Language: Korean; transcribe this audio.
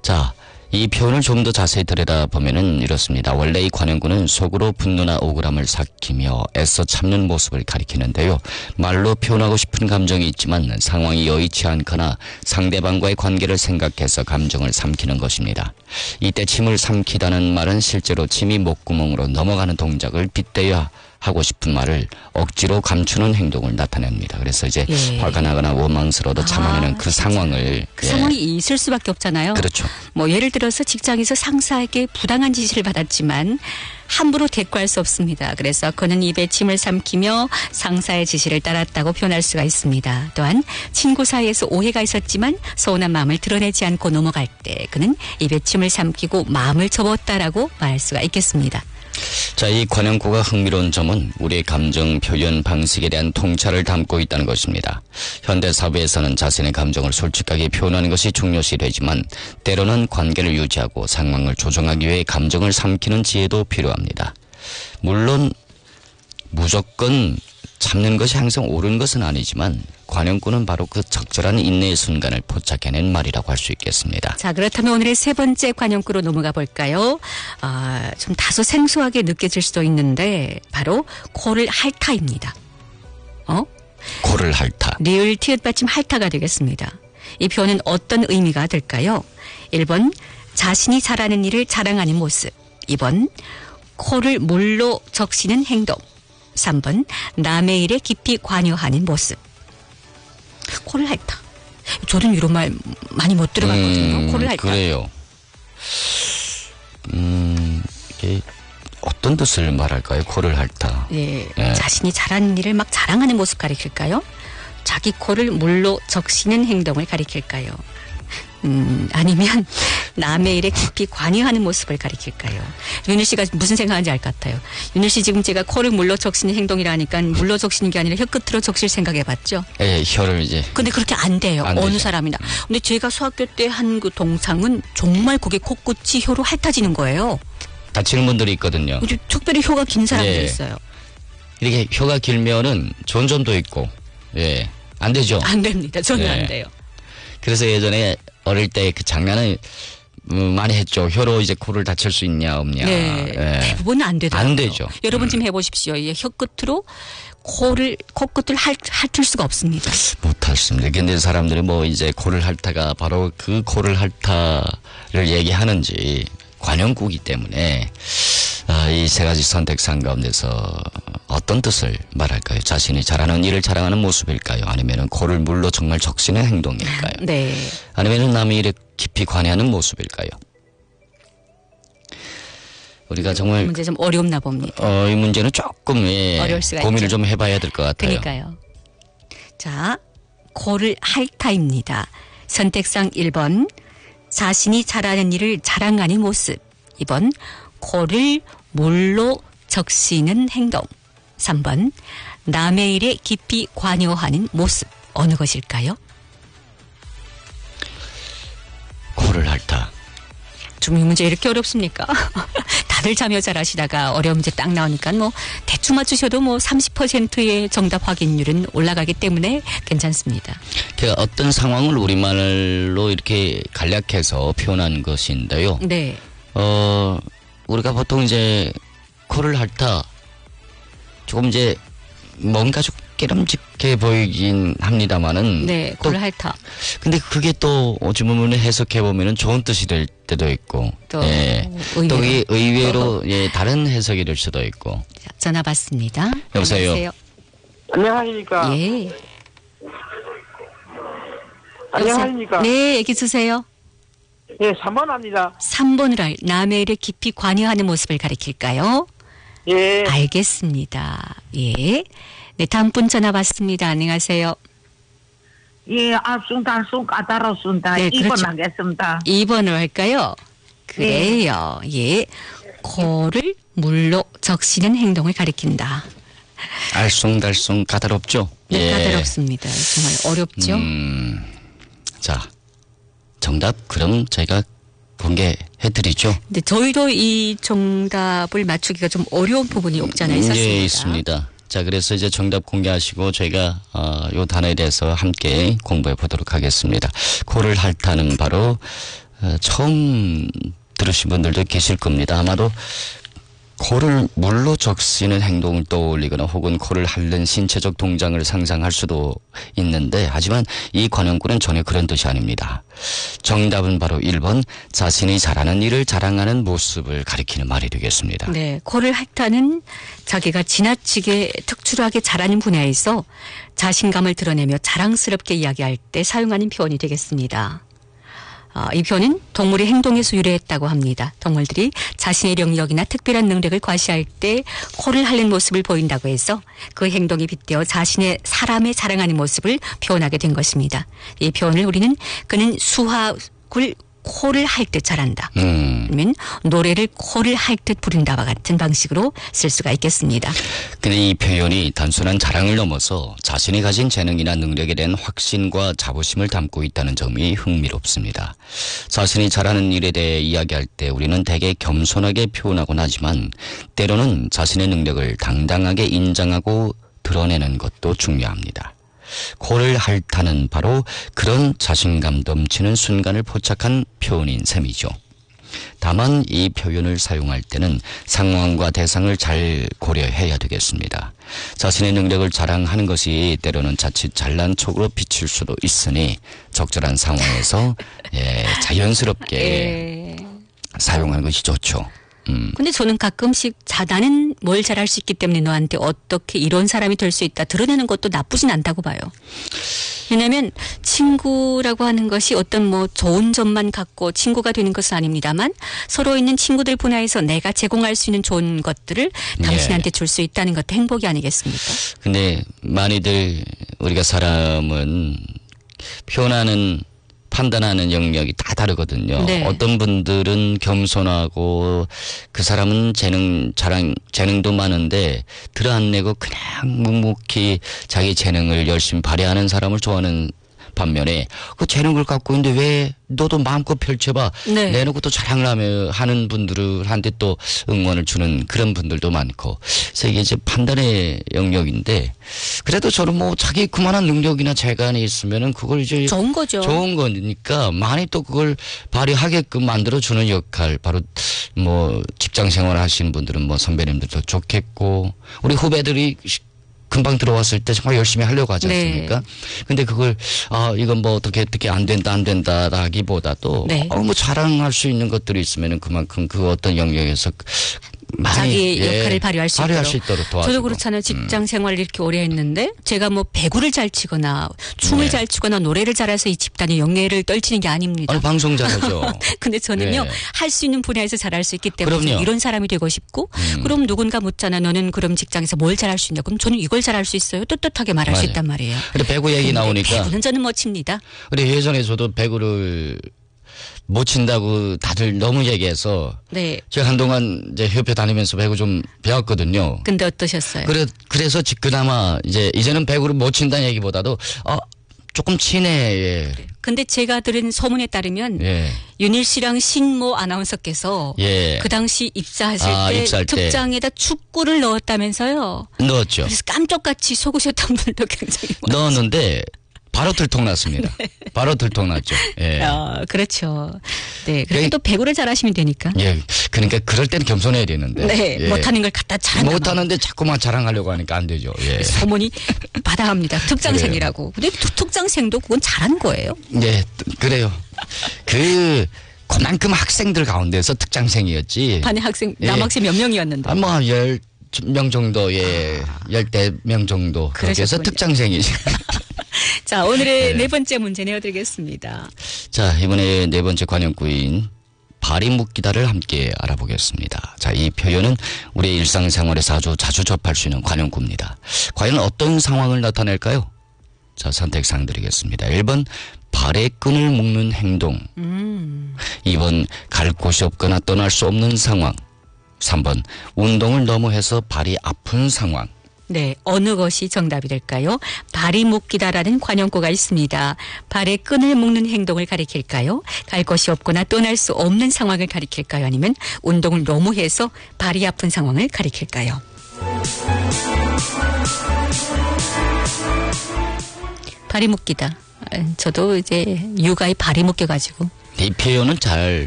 자, 이 표현을 좀 더 자세히 들여다보면은 이렇습니다. 원래 이 관용구는 속으로 분노나 억울함을 삭히며 애써 참는 모습을 가리키는데요. 말로 표현하고 싶은 감정이 있지만 상황이 여의치 않거나 상대방과의 관계를 생각해서 감정을 삼키는 것입니다. 이때 침을 삼키다는 말은 실제로 침이 목구멍으로 넘어가는 동작을 빗대어 하고 싶은 말을 억지로 감추는 행동을 나타냅니다. 그래서 이제 화가 나거나 원망스러워도 참아내는 그 상황을 그 상황이 있을 수밖에 없잖아요. 그렇죠. 뭐 예를 들어서 직장에서 상사에게 부당한 지시를 받았지만 함부로 대꾸할 수 없습니다. 그래서 그는 입에 침을 삼키며 상사의 지시를 따랐다고 표현할 수가 있습니다. 또한 친구 사이에서 오해가 있었지만 서운한 마음을 드러내지 않고 넘어갈 때 그는 입에 침을 삼키고 마음을 접었다라고 말할 수가 있겠습니다. 자, 이 관용구가 흥미로운 점은 우리의 감정 표현 방식에 대한 통찰을 담고 있다는 것입니다. 현대 사회에서는 자신의 감정을 솔직하게 표현하는 것이 중요시 되지만 때로는 관계를 유지하고 상황을 조정하기 위해 감정을 삼키는 지혜도 필요합니다. 물론 무조건 참는 것이 항상 옳은 것은 아니지만 관용구는 바로 그 적절한 인내의 순간을 포착해낸 말이라고 할 수 있겠습니다. 자, 그렇다면 오늘의 세 번째 관용구로 넘어가 볼까요? 좀 다소 생소하게 느껴질 수도 있는데 바로 코를 핥아입니다. 코를 핥아. 리을 티읕 받침 핥아가 되겠습니다. 이 표현은 어떤 의미가 될까요? 1번 자신이 잘하는 일을 자랑하는 모습. 2번 코를 물로 적시는 행동. 3번 남의 일에 깊이 관여하는 모습. 코를 핥아. 저는 이런 말 많이 못 들어봤거든요. 코를 핥아. 그래요. 이게 어떤 뜻을 말할까요? 코를 핥아. 예, 자신이 잘하는 일을 막 자랑하는 모습 가리킬까요? 자기 코를 물로 적시는 행동을 가리킬까요? 아니면 남의 일에 깊이 관여하는 모습을 가리킬까요? 윤일 씨가 무슨 생각하는지 알 것 같아요. 윤일 씨 지금 제가 코를 물로 적시는 행동이라니까 물로 적시는 게 아니라 혀끝으로 적실 생각해봤죠? 예, 혀를 이제. 근데 그렇게 안 돼요. 안 어느 되죠. 사람이나. 근데 제가 수학교 때 한 그 동창은 정말 그게 코끝이 혀로 핥아지는 거예요. 다치는 분들이 있거든요. 특별히 혀가 긴 사람들이 예. 있어요. 이렇게 혀가 길면은 좋은 점도 있고, 예, 안 되죠. 안 됩니다. 저는 예. 안 돼요. 그래서 예전에 어릴 때 그 장난을 많이 했죠. 혀로 이제 코를 다칠 수 있냐 없냐. 네. 예. 대부분은 안 되더라고요. 안 되죠. 여러분 지금 해보십시오. 이 혀끝으로 코끝을 핥을 수가 없습니다. 못하십니다. 근데 사람들이 뭐 이제 코를 핥아가 바로 그 코를 핥아를 얘기하는지 관용구이기 때문에 이 세 가지 선택상 가운데서 어떤 뜻을 말할까요? 자신이 잘하는 일을 자랑하는 모습일까요? 아니면 코를 물로 정말 적시는 행동일까요? 네. 아니면 남의 일에 깊이 관여하는 모습일까요? 우리가 정말 문제 좀 어렵나 봅니다. 이 문제는 조금 어려울 수가 고민을 있죠. 좀 해봐야 될 것 같아요. 그러니까요. 자, 코를 핥아입니다. 선택상 1번 자신이 잘하는 일을 자랑하는 모습. 2번 코를 물로 적시는 행동. 3번 남의 일에 깊이 관여하는 모습. 어느 것일까요? 코를 핥아. 좀 이 문제 이렇게 어렵습니까? 다들 참여 잘 하시다가 어려운 문제 딱 나오니까 뭐 대충 맞추셔도 뭐 30%의 정답 확인율은 올라가기 때문에 괜찮습니다. 그 어떤 상황을 우리말로 이렇게 간략해서 표현한 것인데요. 네. 우리가 보통 이제 코를 핥아 조금 이제 뭔가 좀 깨름직해 보이긴 합니다만은. 네, 코를 핥아. 근데 그게 또 어찌 보면 해석해 보면은 좋은 뜻이 될 때도 있고, 또 또 그게 의외로 다른 해석이 될 수도 있고. 자, 전화 받습니다. 여보세요? 안녕하십니까? 예. 안녕하십니까? 네, 얘기 주세요. 예, 3번 합니다. 3번을 남의 일에 깊이 관여하는 모습을 가리킬까요? 예. 알겠습니다. 예. 네, 다음 분 전화 받습니다. 안녕하세요. 예, 알쏭달쏭 까다롭습니다. 네, 2번 그렇죠. 하겠습니다. 2번을 할까요? 그래요. 예. 코를 물로 적시는 행동을 가리킨다. 알쏭달쏭 까다롭죠? 네, 까다롭습니다. 정말 어렵죠? 자, 정답 그럼 저희가 공개해드리죠. 근데 저희도 이 정답을 맞추기가 좀 어려운 부분이 없잖아요. 예, 있습니다. 자, 그래서 이제 정답 공개하시고 저희가 요 단어에 대해서 함께 공부해 보도록 하겠습니다. 코를 핥아는 바로 처음 들으신 분들도 계실 겁니다. 아마도 코를 물로 적시는 행동을 떠올리거나 혹은 코를 핥는 신체적 동작을 상상할 수도 있는데 하지만 이 관용구는 전혀 그런 뜻이 아닙니다. 정답은 바로 1번 자신이 잘하는 일을 자랑하는 모습을 가리키는 말이 되겠습니다. 네, 코를 핥다는 자기가 지나치게 특출하게 잘하는 분야에서 자신감을 드러내며 자랑스럽게 이야기할 때 사용하는 표현이 되겠습니다. 이 표현은 동물의 행동에서 유래했다고 합니다. 동물들이 자신의 영역이나 특별한 능력을 과시할 때 코를 핥는 모습을 보인다고 해서 그 행동이 빗대어 자신의 사람의 자랑하는 모습을 표현하게 된 것입니다. 이 표현을 우리는 그는 수학을 코를 핥듯 잘한다. 아니면 노래를 코를 핥듯 부른다와 같은 방식으로 쓸 수가 있겠습니다. 근데 이 표현이 단순한 자랑을 넘어서 자신이 가진 재능이나 능력에 대한 확신과 자부심을 담고 있다는 점이 흥미롭습니다. 자신이 잘하는 일에 대해 이야기할 때 우리는 대개 겸손하게 표현하곤 하지만 때로는 자신의 능력을 당당하게 인정하고 드러내는 것도 중요합니다. 코를 핥다는 바로 그런 자신감 넘치는 순간을 포착한 표현인 셈이죠. 다만 이 표현을 사용할 때는 상황과 대상을 잘 고려해야 되겠습니다. 자신의 능력을 자랑하는 것이 때로는 자칫 잘난 척으로 비칠 수도 있으니 적절한 상황에서 자연스럽게 사용하는 것이 좋죠. 근데 저는 가끔씩 나는 뭘 잘할 수 있기 때문에 너한테 어떻게 이런 사람이 될 수 있다 드러내는 것도 나쁘진 않다고 봐요. 왜냐하면 친구라고 하는 것이 어떤 뭐 좋은 점만 갖고 친구가 되는 것은 아닙니다만 서로 있는 친구들 분야에서 내가 제공할 수 있는 좋은 것들을 당신한테 줄 수 있다는 것도 행복이 아니겠습니까? 근데 많이들 우리가 사람은 표현하는 판단하는 영역이 다 다르거든요. 네. 어떤 분들은 겸손하고 그 사람은 재능도 많은데 들어안내고 그냥 묵묵히 자기 재능을 열심히 발휘하는 사람을 좋아하는 반면에 그 재능을 갖고 있는데 왜 너도 마음껏 펼쳐봐. 네. 내놓고 또 자랑을 하는 분들한테 또 응원을 주는 그런 분들도 많고. 그래서 이게 이제 판단의 영역인데 그래도 저는 뭐 자기 그만한 능력이나 재간이 있으면은 그걸 이제 좋은 거죠. 좋은 거니까 많이 또 그걸 발휘하게끔 만들어주는 역할 바로 뭐 직장 생활 하시는 분들은 뭐 선배님들도 좋겠고 우리 후배들이 금방 들어왔을 때 정말 열심히 하려고 하지 않습니까? 네. 근데 그걸 이건 뭐 어떻게 안 된다 하기보다도 네. 뭐 자랑할 수 있는 것들이 있으면은 그만큼 그 어떤 영역에서 자기 역할을 발휘할 수 있도록 도와주고. 저도 그렇잖아요. 직장 생활을 이렇게 오래 했는데 제가 뭐 배구를 잘 치거나 춤을 잘 추거나 노래를 잘해서 이 집단의 영예를 떨치는 게 아닙니다. 아니 방송 잘하죠. 근데 저는요. 네. 할 수 있는 분야에서 잘할 수 있기 때문에 그럼요. 이런 사람이 되고 싶고 그럼 누군가 묻잖아. 너는 그럼 직장에서 뭘 잘할 수 있냐. 그럼 저는 이걸 잘할 수 있어요. 떳떳하게 말할 수 맞아요. 있단 말이에요. 근데 배구 얘기 나오니까 배구는 저는 못 칩니다. 근데 예전에 저도 배구를 못 친다고 다들 너무 얘기해서 네. 제가 한동안 이제 협회 다니면서 배구 좀 배웠거든요. 근데 어떠셨어요? 그래서 그나마 이제는 배구를 못 친다는 얘기보다도 조금 치네. 예. 근데 제가 들은 소문에 따르면 예. 윤일 씨랑 신모 아나운서께서 예. 그 당시 입사할 입사할 때 때. 특장에다 축구를 넣었다면서요. 넣었죠. 그래서 깜짝같이 속으셨던 분들도 굉장히 많아요. 넣었는데 바로 들통났습니다. 바로 들통났죠. 예. 그렇죠. 네. 그렇게 예. 또 배구를 잘하시면 되니까. 예. 그러니까 그럴 때는 겸손해야 되는데. 네. 예. 못하는 걸 갖다 잘한다. 못하는데 자꾸만 자랑하려고 하니까 안 되죠. 예. 소문이 바다합니다. 특장생이라고. 근데 특장생도 그건 잘한 거예요. 네, 그래요. 그만큼 학생들 가운데서 특장생이었지. 반에 학생, 예. 남학생 몇 명이었는데. 뭐 10명 정도, 예. 10명 정도. 그렇게 해서 그러셨군요. 특장생이지. 자, 오늘의 네. 네 번째 문제 내어드리겠습니다. 자, 이번에 네 번째 관용구인 발이 묶이다를 함께 알아보겠습니다. 자, 이 표현은 우리의 일상생활에서 아주 자주 접할 수 있는 관용구입니다. 과연 어떤 상황을 나타낼까요? 자, 선택사항 드리겠습니다. 1번 발의 끈을 묶는 행동. 2번 갈 곳이 없거나 떠날 수 없는 상황. 3번 운동을 너무 해서 발이 아픈 상황. 네, 어느 것이 정답이 될까요? 발이 묶이다라는 관용구가 있습니다. 발에 끈을 묶는 행동을 가리킬까요? 갈 곳이 없거나 떠날 수 없는 상황을 가리킬까요? 아니면 운동을 너무 해서 발이 아픈 상황을 가리킬까요? 발이 묶이다. 저도 이제 육아에 발이 묶여가지고 이 표현은 잘